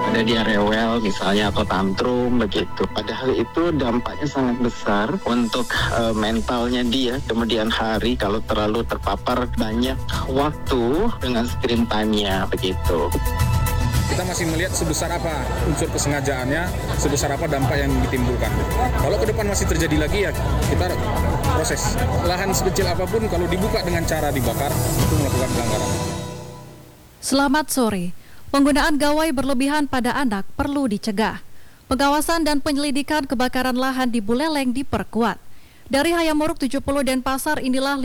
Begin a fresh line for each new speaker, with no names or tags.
Ada dia rewel misalnya atau tantrum begitu. Padahal itu dampaknya sangat besar untuk mentalnya dia kemudian hari kalau terlalu terpapar banyak waktu dengan screen time-nya begitu.
Kita masih melihat sebesar apa unsur kesengajaannya, sebesar apa dampak yang ditimbulkan. Kalau ke depan masih terjadi lagi ya kita proses. Lahan sekecil apapun kalau dibuka dengan cara dibakar itu melakukan pelanggaran.
Selamat sore. Penggunaan gawai berlebihan pada anak perlu dicegah. Pengawasan dan penyelidikan kebakaran lahan di Buleleng diperkuat. Dari Hayamuruk 70 Denpasar inilah